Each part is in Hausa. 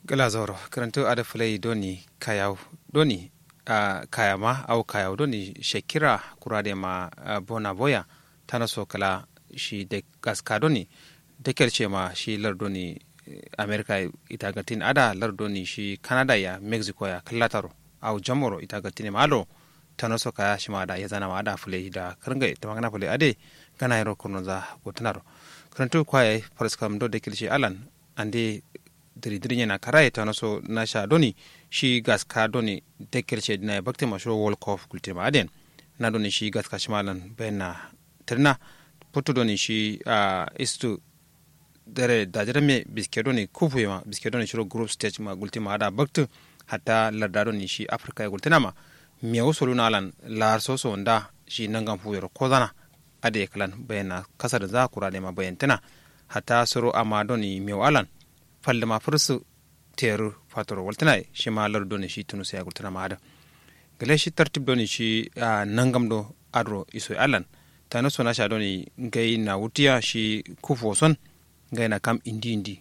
Glazoro karanto ada fulai doni kayaw doni kayama au kayaw doni shekira kurade ma bona boya tana so kala shi de gaska doni de kerce ma shi lardoni america itagatin ada lardoni shi canada ya mexico ya kallataro au jamoro itagatin malo tana so kaya shi ma da ya zana ma ada fulai da karnga ta magana fulai ade kana yaro kurno za gotanaro karanto kwaye paraskam do de kerce alan ande diri yana karaye ta naso na sha doni shi gaska doni dekelce dina bakte masho world cup kultima aden na doni shi gaska shimalan bayna tirna putu doni shi istu dare da jarame biske doni kufuyema biske doni shiro group stage ma gultima ada bakte hatta larda doni shi africa ya gultina ma miyawu soluna alan lar soso nda shi nangan fuyero kozana ade kalan bayna kasar za kurade ma bayantina hatta soro ama doni miyawu alan falle ma fursu teru fatoro waltana shi ma lar doni shi tunu sai gultana ma ada gale shi tartib doni shi nangam do adro iso alan tano sona sha doni ngai na wutiya shi kufo son ngai na kam indi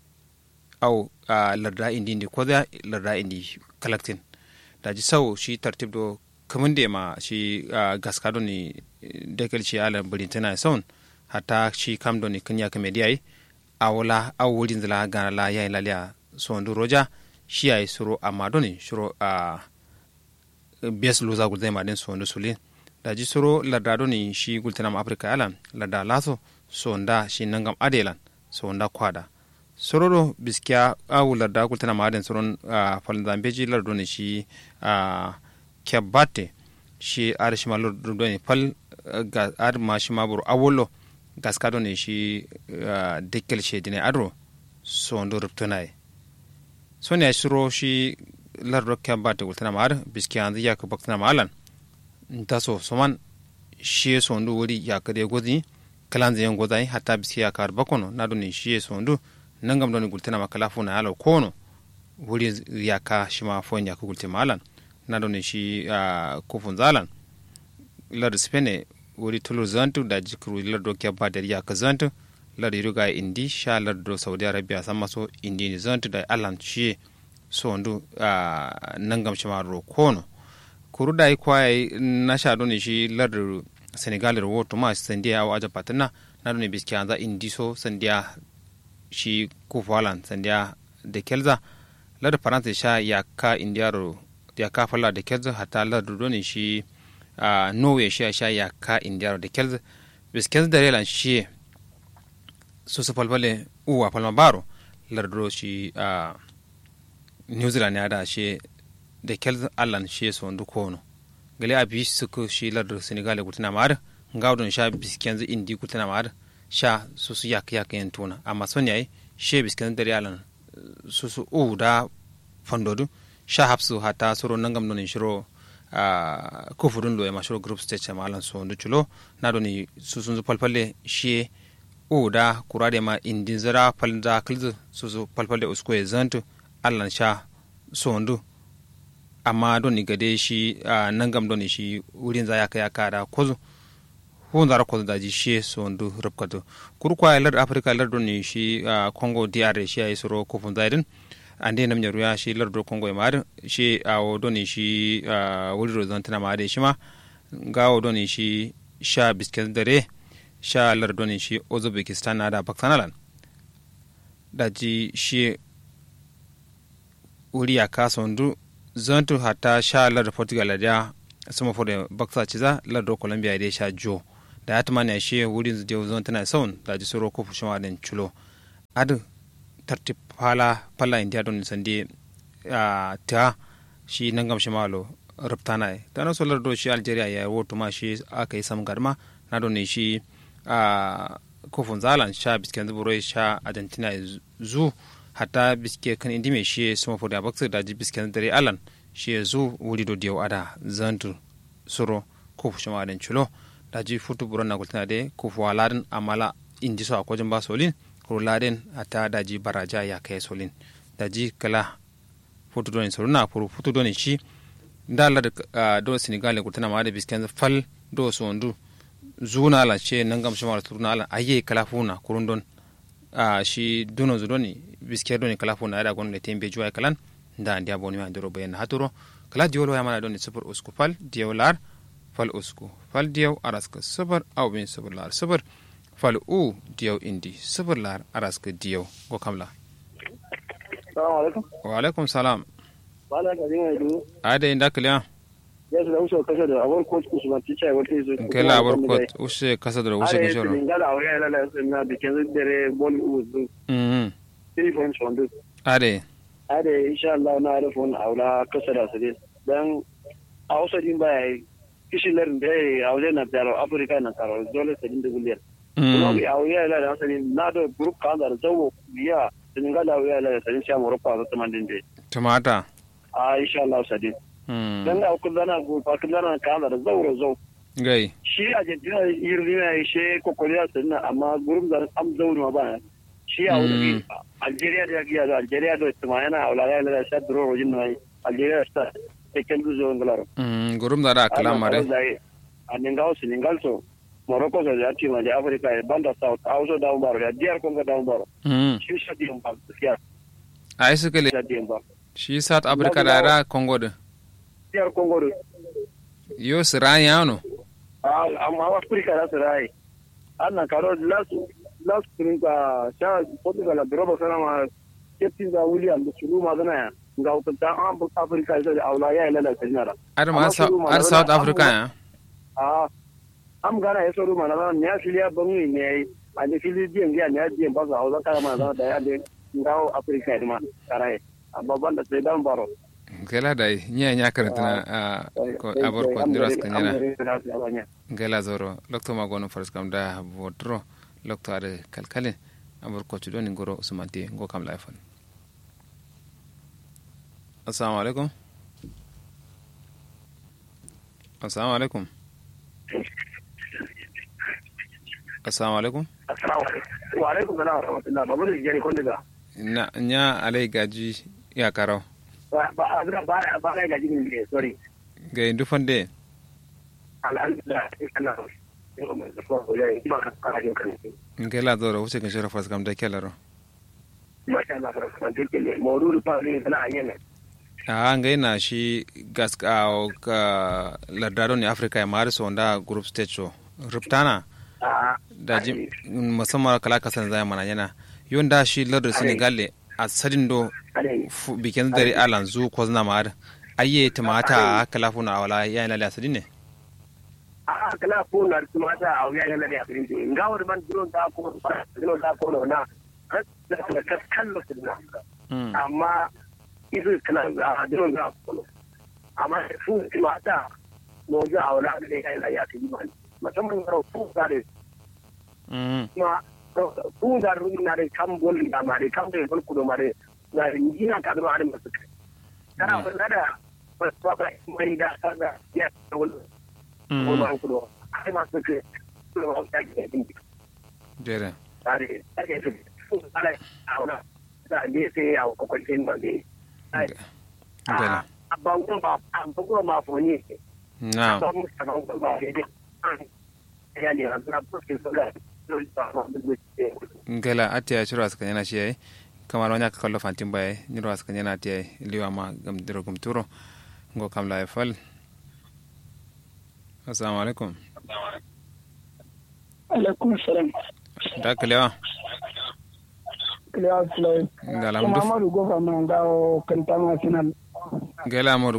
au larda indi ko da larda indi collecting da ji sau shi tartib do kamunde ma shi gaska doni dekel shi alan bulintana son hatta shi kam doni kanya kamediyai awla awulin zala gana la yayi lalia sondu roja shi yayi suro amma doni shuro bes luza gulde ma den sondu sulin da ji suro larda doni shi gultana ma afrika alan larda laso sonda shi nangam adelan sonda kwada suro do biskiya awu larda gultana ma den suron falin zambeji larda doni shi kebate shi arshi ma larda doni fal ga ar ma shi ma buru awolo gaska ne shi dekkel shedine adro so ndo ruptunaye so ne shiro shi lardo kambate gultana mar biski anzi yak baktana malan ntaso soman shi so ndo wuri yakade gozi kalanze yan gozai hatta biski yakar bakono nado ne shi so ndo nangam don gultana makala funa alo kono wuri yaka shima fonya ku gultana malan nado ne shi kufun zalan lardo spene wuri tulu zantu da jikru lardo ke ba da ya ka zantu lardo ruga indi sha lardo saudi arabia sama so indi ni zantu da alan shi so ndu nangam shima ro kono kuru da kwai na sha do ni shi lardo senegal ro woto ma sandiya wa aja patna na do ni biski anza indi so sandiya shi ku falan sandiya de kelza lardo faransa sha ya ka indiaro ya ka falla de kelza hatta lardo do ni shi norway sha ya ka indiyar da kelz biskelz da relan shi su su falfale uwa falma baro lardro shi new zealand ya da shi da kelz allan shi su wandu kono gale a bishi suku shi lardro senegal ya gutuna ma'ar gaudon sha biskelz indi gutuna ma'ar sha su su yak yin tuna amma son yayi shi biskelz da relan su su da fandodu sha hapsu hata suro nangam nonin shiro kufurun lo ya mashuro group stage ma alan so nduchulo na doni susunzu palpalle shi da kurade ma indin zara palda kilzu susu palpalle usko e zantu allan sha so ndu amma doni gade shi nangam doni shi wurin za ya kai da kozu hun zara kozu da ji shi so ndu rubkato kurkwa lar africa lar doni shi congo dr shi ay soro kufun zaidin ande nam nyaruya shi lardo kongo e mar shi awo doni shi wuri rozantana ma de shima gawo doni shi sha bisken dare sha lardo ni shi uzbekistan na da pakistanalan daji shi wuri ya kasondu zantu hata sha lardo portugal da sama fode baksa ciza lardo colombia de sha jo da atmane shi wuri de zantana saun daji soro ko fushima den chulo adu tartib pala india don sande ta shi nangam shi malo ruptana ta no solar do shi algeria ya woto ma shi aka yi sam garma na don shi kofun zalan sha bisken zuburo sha argentina zu hatta biske kan indime shi sama fo da baksa da ji bisken dare alan shi zu wuri do dio ada zantu suro kofu shi ma den chulo da ji futu buron na gultana de kofu aladin amala indi so akwajin ba solin laden ata daji baraja ya kai solin daji kala foto don soruna furu foto don shi dala da do senegal ko tana ma da biskan fal do sondu zuna la che nangam shama turna ala aye kala funa kurundon shi duno zudoni bisker do ni kala fo na da gon le tembe juwa kalan da ndia boni ma doro bayan haturo kala diolo ya mana do ni super usku fal diolar fal usku fal diaw araska super aw bin super lar super fal u diaw indi super lar araska diaw go kamla. Assalamu alaikum. Wa alaikum salam. Bala ka dinga du. Ade inda kliya. Yes, da uso kasa da awar coach Usman Ticha wata izo. Kela awar coach ushe kasa da ushe kishoro. Are ngala awar la la na de kenzo dere bol uzu. Telefon shondu. Ade insha Allah na da fon aula kasa da sare. Dan ausa din bai kishilar da aure na taro Africa na taro dole sai din da guliyar. Kuma bi awar la da sare na da group kan da zawo biya ngala awar la sare sha Morocco da tamandin de. Tomata. Insha Allah sare. Dan da kullana go pa kullana kala da zauro zau gai shi Argentina yirina shi kokoliya sunna amma gurum da am zauro ba shi a wuri Algeria da giya da Algeria da tumayana wala ga da sha duro rojin mai Algeria sta tekel zo ngolaro gurum da kala mare aninga so ningalso Morocco da ya tima da Africa banda South also down bar da DR Congo down bar shi shadi ba siya ai suke le shi South Africa da ra Congo da DR Congo da yo sirai ano amma Africa da sirai annan karo last springa sha Portugal da roba sana ma captain da William da sulu ma dana ga utanta an Africa da aula ya ila da tinara ar South Africa ya am gana ya soro mana ne Australia bangi ne a ne fili din ga ne din ba za aula kara ma da ya de ngawo Africa ma karai amma banda sai dan baro gela dai nya karantana ko abor ko ndiras kanyana gela zoro lokto magono faras kam da vodro lokto ade kalkale abor ko tudoni ngoro usmanti ngo kam laifan. Assalamu alaikum. Assalamu alaikum. Assalamu alaikum. Wa alaikum salam wa rahmatullah babu da jari kun daga na nya alai gaji ya karo ba ga gaji ne sorry ga indu fande alhamdulillah kana ngela doro wuce kan shara fas kam da kelaro masha Allah kan dole mawdudu fa ne kana anyene ngai na shi gaska ka lardaro ne Africa ya mari so nda group stage show ruptana da ji musamman kala kasan zai mana yana yonda shi lardar Senegal a sadin do bikin dare alan zu ko zna mar ayye tamata kala funa wala ya ina la sadin ne kala funa tamata a ya ina la sadin ngawar man dron da ko na ka kallo sidna amma isu kana dron da ko amma fu tamata no ja wala da ya ina ya sadin musamman ro fu gare ma fu da na da kam gol da mare kam da gol kudo mare na ina ka da mare masu kai kana wala da ba mai da da ya wala ko ma kudo ai masu kai ko ta ke din jere are ake su ala auna da ne sai ya ko kwalin ba ne ai gala abban ma foni na ba ne ya ne na fuske sola ngela ati ya chura ska yana shi kamar wanya ka kallo fantin baye ni ro ska yana ati liwa ma gam diro gum turo ngo kam la fal. Assalamu alaikum. Alaikum salam. Da kalewa kalewa sulai ngala mu Muhammadu gofa man gawo kantama sinal ngela mo